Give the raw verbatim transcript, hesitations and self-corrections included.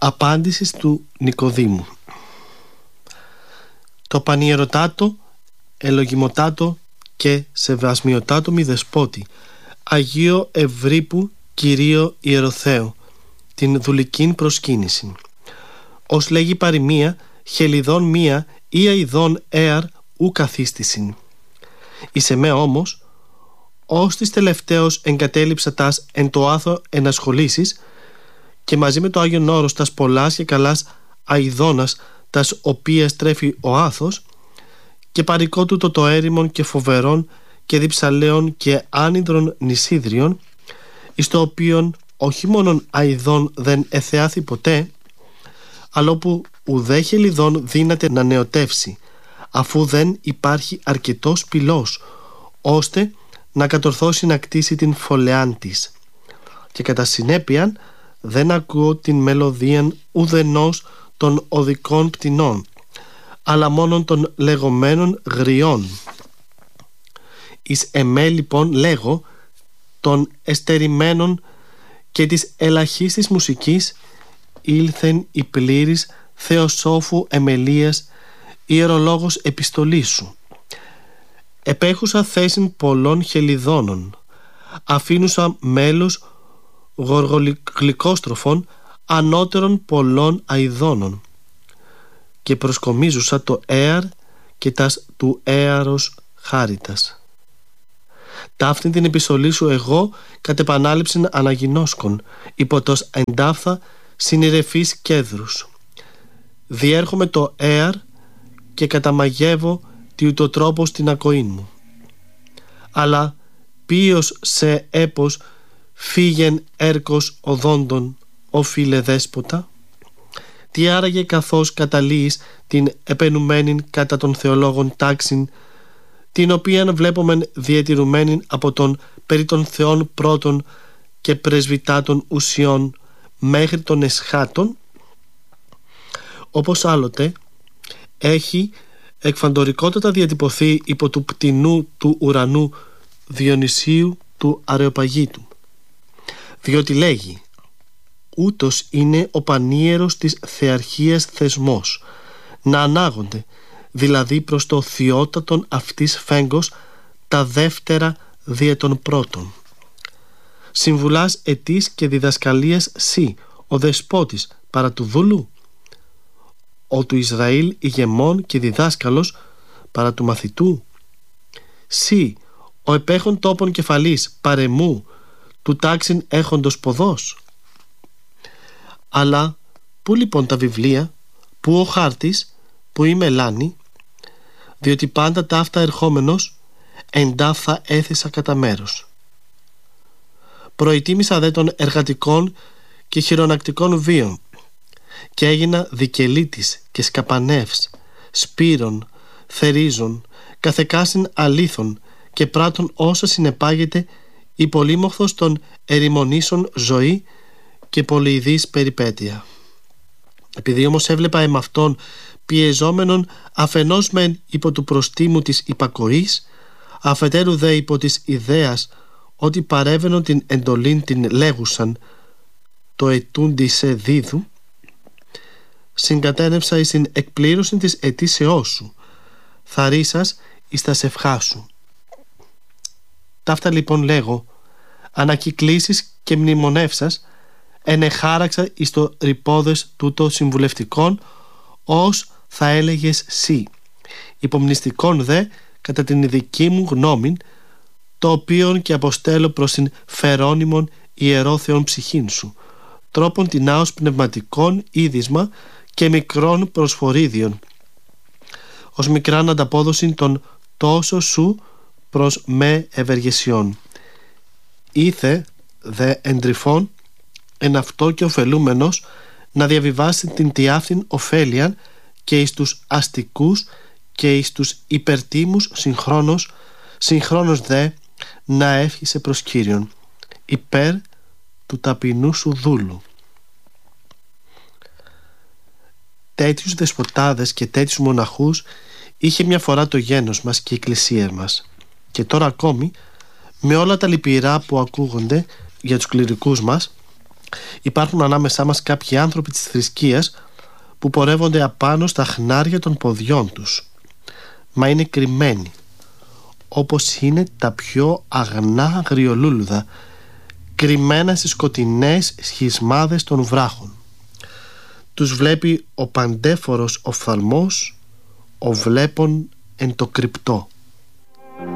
Απάντησης του Νικοδήμου. Το πανιερωτάτο, ελογιμοτάτο και σεβασμιοτάτο μη δεσπότη, Αγίο Ευρύπου Κυρίω Ιεροθέω, την δουλικήν προσκύνηση. Ως λέγει παροιμία, χελιδόν μία ή αηδόν έαρ ου καθίστησιν. Εις εμέ όμως, ως της τελευταίος εγκατέλειψα τας εν το άθο ενασχολήσεις, και μαζί με το Άγιον Όρος τας πολλάς και καλάς αηδώνας τας οποίας τρέφει ο άθος, και παρικό τούτο το έρημον και φοβερών και διψαλαίων και άνυδρων νησίδριων, εις το οποίον όχι μόνον αηδών δεν εθεάθη ποτέ, αλλά όπου ουδέ χελιδόν δύναται να νεοτεύσει, αφού δεν υπάρχει αρκετός πυλός ώστε να κατορθώσει να κτίσει την φωλεάν της, και κατά συνέπειαν δεν ακούω την μελωδίαν ουδενός των οδικών πτηνών, αλλά μόνον των λεγόμενων γριών. Εις εμέ λοιπόν λέγω των εστερημένων και της ελαχίστης μουσικής ήλθεν η πλήρης Θεοσόφου Εμελίας ιερολόγος επιστολής σου. Επέχουσα θέσιν πολλών χελιδώνων, αφήνουσα μέλος γοργογλυκόστροφων ανώτερων πολλών αηδώνων, και προσκομίζουσα το έαρ και τας του έαρος χάριτας. Ταύτην την επιστολή σου εγώ κατ' επανάληψην αναγινώσκων, υπό τος εντάφθα συνειρεφής κέδρους. Διέρχομαι το έαρ και καταμαγεύω τι ούτω τρόπο στην ακοήν μου. Αλλά ποιος σε έπος φύγεν έρκος οδόντων, ο φίλε δέσποτα? Τι άραγε καθώς καταλύεις την επενουμένην κατά των θεολόγων τάξην, την οποίαν βλέπομεν διατηρουμένην από τον περί των θεών πρώτων και πρεσβυτάτων ουσιών μέχρι των εσχάτων, όπως άλλοτε έχει εκφαντορικότατα διατυπωθεί υπό του πτηνού του ουρανού Διονυσίου του Αρεοπαγίτου, διότι λέγει: ούτως είναι ο πανίερος της θεαρχίας θεσμός, να ανάγονται δηλαδή προς το θειότατον αυτής φέγγος τα δεύτερα δια των πρώτων. Συμβουλάς ετής και διδασκαλίας σύ, ο δεσπότης παρά του δούλου, ο του Ισραήλ ηγεμόν και διδάσκαλος παρά του μαθητού. Σύ, ο επέχον τόπων κεφαλής παρεμού, του τάξιν έχοντος ποδός. Αλλά πού λοιπόν τα βιβλία, πού ο χάρτης, πού η μελάνη? Διότι πάντα ταύτα ερχόμενος εντάφθα έθεσα κατά μέρος. Προετοίμησα δε των εργατικών και χειρονακτικών βίων, και έγινα δικελίτης και σκαπανεύς, σπύρων, θερίζων, καθεκάσιν αλήθων και πράτων όσα συνεπάγεται η πολύμοχθος των ερημονήσεων ζωή και πολυειδής περιπέτεια. Επειδή όμως έβλεπα εμαυτόν πιεζόμενον αφενός μεν υπό του προστίμου της υπακοής, αφετέρου δε υπό της ιδέας ότι παρέβαινον την εντολήν την λέγουσαν το ετούντι σε δίδου, συγκατένευσα εις την εκπλήρωση της αιτήσεώς σου, θαρρήσας εις τα σευχά σου. Ταύτα λοιπόν λέγω, ανακυκλήσεις και μνημονεύσας, ενεχάραξα εις το ρηπόδες τούτο συμβουλευτικών, ως θα έλεγες σύ, υπομνηστικών δε κατά την δική μου γνώμη, το οποίον και αποστέλω προς την φερόνιμον ιερόθεον ψυχήν σου, τρόπον τεινάως πνευματικών είδισμα και μικρών προσφορίδιων, ως μικράν ανταπόδοση των τόσο σου προς με ευεργεσιών. Ήθε δε εντρυφών εν αυτό και ωφελούμενος να διαβιβάσει την τιάφθην ωφέλεια και εις τους αστικούς και εις τους υπερτίμους συγχρόνως, συγχρόνως δε να εύχησε προς Κύριον υπέρ του ταπεινού σου δούλου. Τέτοιους δεσποτάδες και τέτοιους μοναχούς είχε μια φορά το γένος μας και η εκκλησία μας, και τώρα ακόμη με όλα τα λυπηρά που ακούγονται για τους κληρικούς μας, Υπάρχουν ανάμεσά μας κάποιοι άνθρωποι της θρησκείας που πορεύονται απάνω στα χνάρια των ποδιών τους, μα είναι κρυμμένοι, όπως είναι τα πιο αγνά αγριολούλουδα, κρυμμένα στις σκοτεινές σχισμάδες των βράχων. Τους βλέπει ο παντέφορος οφθαλμός, ο βλέπων εν το κρυπτό.